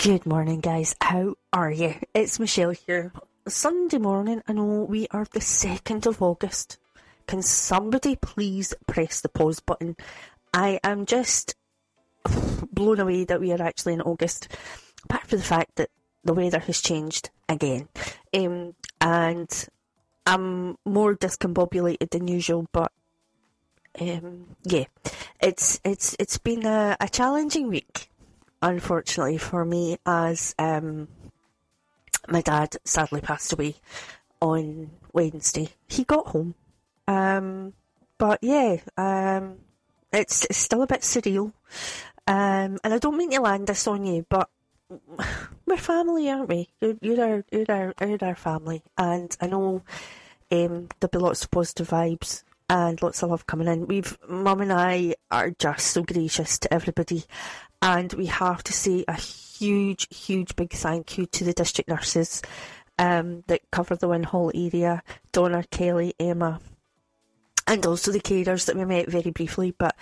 Good morning, guys. How are you? It's Michelle here. Sunday morning, I know we are the 2nd of August. Can somebody please press the pause button? I am just blown away that we are actually in August, apart from the fact that the weather has changed again. And I'm more discombobulated than usual, but yeah, it's been a challenging week. Unfortunately for me, as my dad sadly passed away on Wednesday. He got home, but yeah, it's still a bit surreal, and I don't mean to land this on you, but we're family, aren't we? You're our family, and I know there'll be lots of positive vibes and lots of love coming in. Mum and I are just so gracious to everybody. And we have to say a huge, huge big thank you to the district nurses that cover the Winhall area, Donna, Kelly, Emma, and also the carers that we met very briefly. But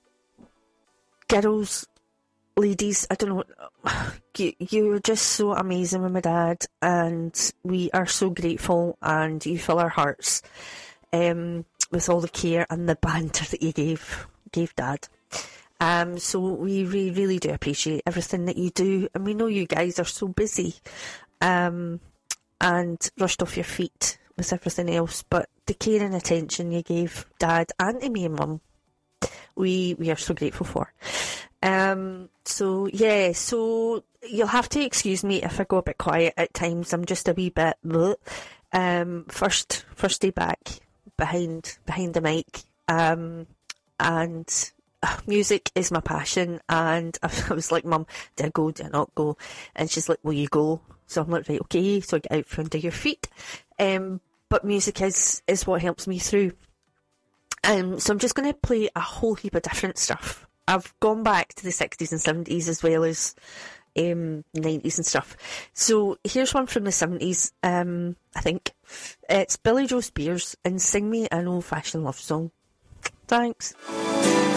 girls, ladies, I don't know, you're just so amazing with my dad, and we are so grateful, and you fill our hearts with all the care and the banter that you gave Dad. So we really do appreciate everything that you do, and we know you guys are so busy and rushed off your feet with everything else, but the care and attention you gave Dad and to me and Mum, we are so grateful for. So you'll have to excuse me if I go a bit quiet at times. I'm just a wee bit first day back behind the mic, and music is my passion, and I was like, Mum, do I go, do I not go? And she's like, will you go? So I'm like, right, okay, so I get out from under your feet. But music is what helps me through. So I'm just going to play a whole heap of different stuff. I've gone back to the 60s and 70s as well as 90s and stuff. So here's one from the 70s, I think. It's Billy Joe Spears and Sing Me an Old Fashioned Love Song. Thanks.